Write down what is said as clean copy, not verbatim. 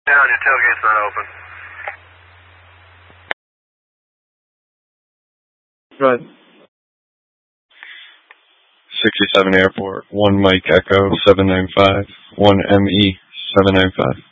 Down, your tailgate's not open. Right. 67 Airport, 1 Mike Echo 795, 1 ME 795.